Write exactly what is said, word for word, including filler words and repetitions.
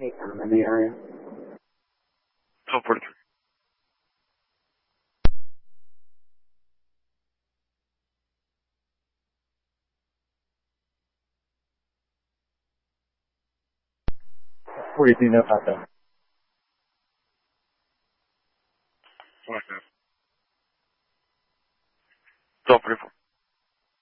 um, in the area. twelve forty-three. forty-three, no contact. twelve forty-four.